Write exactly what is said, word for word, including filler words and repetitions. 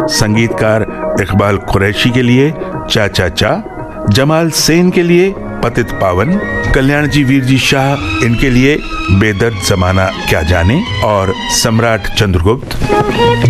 संगीतकार इकबाल कुरैशी के लिए चा चा चा, जमाल सेन के लिए पतित पावन, कल्याण जी वीर जी शाह इनके लिए बेदर्द जमाना क्या जाने और सम्राट चंद्रगुप्त।